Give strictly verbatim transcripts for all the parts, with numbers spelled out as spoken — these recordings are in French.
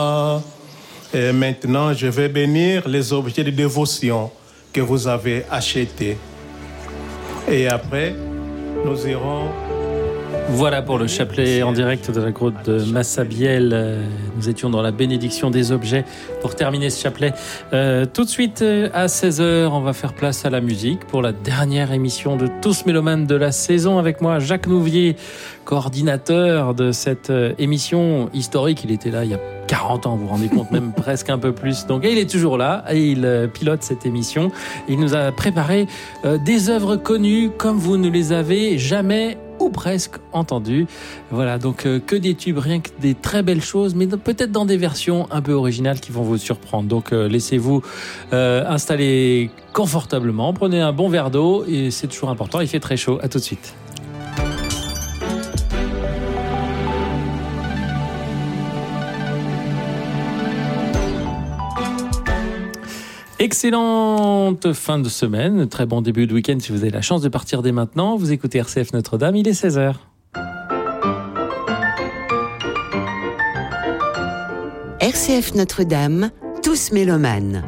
Et maintenant, je vais bénir les objets de dévotion que vous avez achetés. Et après, nous irons... Voilà pour le chapelet en direct de la grotte de Massabielle. Nous étions dans la bénédiction des objets pour terminer ce chapelet. Euh, tout de suite à seize heures, on va faire place à la musique pour la dernière émission de Tous Mélomanes de la saison. Avec moi, Jacques Nouvier, coordinateur de cette émission historique. Il était là il y a quarante ans, vous vous rendez compte, même presque un peu plus. Donc, et il est toujours là et il pilote cette émission. Il nous a préparé euh, des œuvres connues comme vous ne les avez jamais ou presque entendu. Voilà, donc euh, que des tubes, rien que des très belles choses, mais peut-être dans des versions un peu originales qui vont vous surprendre. Donc euh, laissez-vous euh, installer confortablement, prenez un bon verre d'eau et c'est toujours important, il fait très chaud. À tout de suite. Excellente fin de semaine, très bon début de week-end si vous avez la chance de partir dès maintenant. Vous écoutez R C F Notre-Dame, il est seize heures. R C F Notre-Dame, Tous Mélomanes.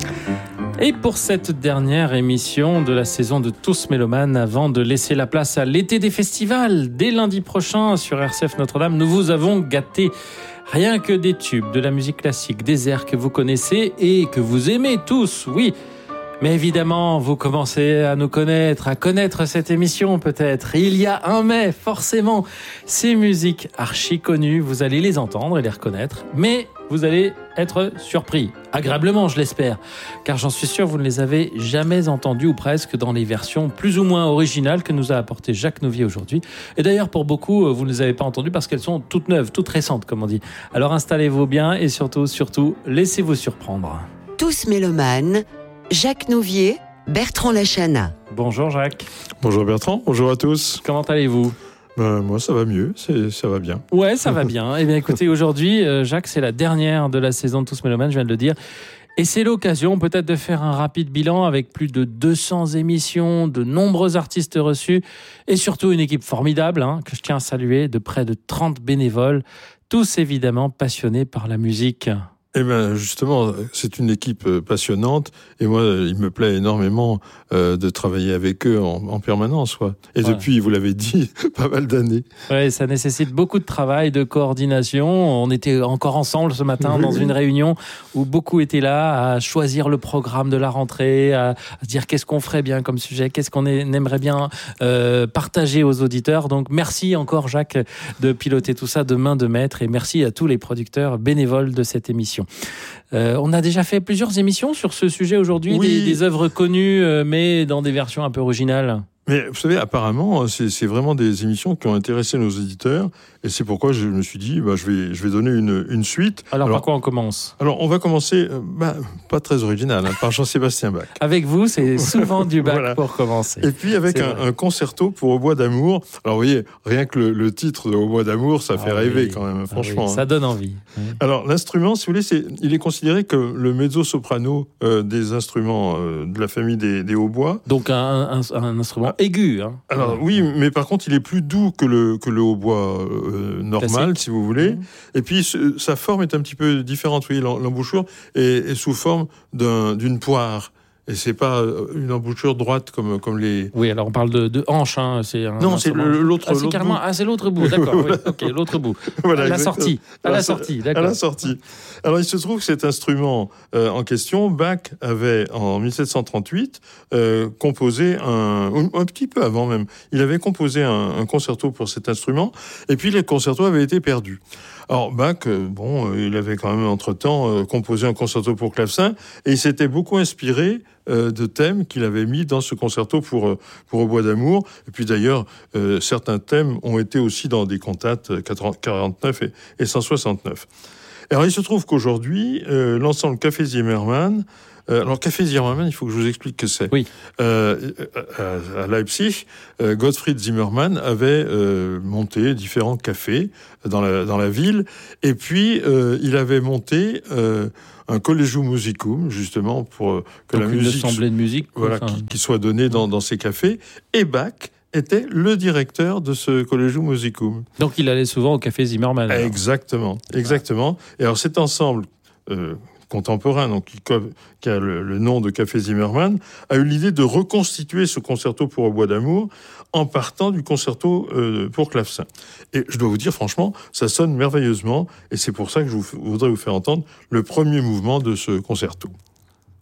Et pour cette dernière émission de la saison de Tous Mélomanes, avant de laisser la place à l'été des festivals, dès lundi prochain sur R C F Notre-Dame, nous vous avons gâté rien que des tubes, de la musique classique, des airs que vous connaissez et que vous aimez tous, oui. Mais évidemment, vous commencez à nous connaître, à connaître cette émission peut-être. Il y a un mais, forcément, ces musiques archi connues, vous allez les entendre et les reconnaître, mais vous allez être surpris, agréablement je l'espère, car j'en suis sûr vous ne les avez jamais entendues ou presque dans les versions plus ou moins originales que nous a apporté Jacques Nouvier aujourd'hui. Et d'ailleurs pour beaucoup, vous ne les avez pas entendues parce qu'elles sont toutes neuves, toutes récentes comme on dit. Alors installez-vous bien et surtout, surtout, laissez-vous surprendre. Tous Mélomanes, Jacques Nouvier, Bertrand Lachana. Bonjour Jacques. Bonjour Bertrand, bonjour à tous. Comment allez-vous ? Ben, moi, ça va mieux, c'est, ça va bien. Ouais, ça va bien. Eh bien, écoutez, aujourd'hui, euh, Jacques, c'est la dernière de la saison de Tous Mélomanes, je viens de le dire. Et c'est l'occasion peut-être de faire un rapide bilan avec plus de deux cents émissions, de nombreux artistes reçus et surtout une équipe formidable hein, que je tiens à saluer, de près de trente bénévoles, tous évidemment passionnés par la musique. Eh bien, justement, c'est une équipe passionnante et moi, il me plaît énormément euh, de travailler avec eux en, en permanence. Ouais. Et ouais. Depuis, vous l'avez dit, pas mal d'années. Oui, ça nécessite beaucoup de travail, de coordination. On était encore ensemble ce matin oui, dans oui. une réunion où beaucoup étaient là à choisir le programme de la rentrée, à, à dire qu'est-ce qu'on ferait bien comme sujet, qu'est-ce qu'on aimerait bien euh, partager aux auditeurs. Donc, merci encore, Jacques, de piloter tout ça de main de maître et merci à tous les producteurs bénévoles de cette émission. Euh, on a déjà fait plusieurs émissions sur ce sujet aujourd'hui, oui. des, des œuvres connues, euh, mais dans des versions un peu originales. Mais vous savez, apparemment, c'est, c'est vraiment des émissions qui ont intéressé nos éditeurs, et c'est pourquoi je me suis dit, bah, je vais, je vais donner une, une suite. Alors, alors, par quoi on commence ? Alors, on va commencer, bah, pas très original, hein, par Jean-Sébastien Bach. Avec vous, c'est souvent du Bach voilà. pour commencer. Et puis avec un, un concerto pour Au bois d'amour. Alors, vous voyez, rien que le, le titre de Au bois d'amour, ça ah fait oui. rêver quand même, franchement. Ah oui, ça donne envie. Oui. Alors, l'instrument, si vous voulez, c'est, il est considéré comme le mezzo-soprano euh, des instruments euh, de la famille des, des hautbois. Donc, un, un, un instrument ah. aigu, hein. Alors oui, mais par contre, il est plus doux que le que le hautbois euh, normal, classique. Si vous voulez. Mmh. Et puis ce, sa forme est un petit peu différente. Oui, l'embouchure est, est sous forme d'un, d'une poire. Et c'est pas une embouchure droite comme comme les. Oui, alors on parle de, de hanche, hein. C'est un non, c'est le, l'autre. Ah, c'est l'autre carrément. bout. Ah, c'est l'autre bout. D'accord. Oui. Ok, l'autre bout. Voilà, à la exactement. sortie. À la sortie. D'accord. À la sortie. Alors il se trouve que cet instrument euh, en question, Bach avait en dix-sept cent trente-huit euh, composé un un petit peu avant même. Il avait composé un, un concerto pour cet instrument, et puis le concerto avait été perdu. Alors Bach, euh, bon, euh, il avait quand même entre-temps euh, composé un concerto pour clavecin, et il s'était beaucoup inspiré euh, de thèmes qu'il avait mis dans ce concerto pour euh, pour Au bois d'amour. Et puis d'ailleurs, euh, certains thèmes ont été aussi dans des cantates quarante-neuf et, et cent soixante-neuf. Alors il se trouve qu'aujourd'hui, euh, l'ensemble Café Zimmermann. Euh, alors, Café Zimmermann, il faut que je vous explique ce que c'est. Oui. Euh, à, à Leipzig, euh, Gottfried Zimmermann avait euh, monté différents cafés dans la, dans la ville. Et puis, euh, il avait monté euh, un Collegium Musicum, justement, pour que Donc la une musique, assemblée de musique, voilà, enfin... qui, qui soit donnée dans, dans ces cafés. Et Bach était le directeur de ce Collegium Musicum. Donc, il allait souvent au Café Zimmermann. Alors. Exactement, exactement. Et alors, cet ensemble euh, contemporain, donc qui, qui a le, le nom de Café Zimmermann, a eu l'idée de reconstituer ce concerto pour oboe d'amour en partant du concerto euh, pour clavecin. Et je dois vous dire, franchement, ça sonne merveilleusement, et c'est pour ça que je vous, voudrais vous faire entendre le premier mouvement de ce concerto.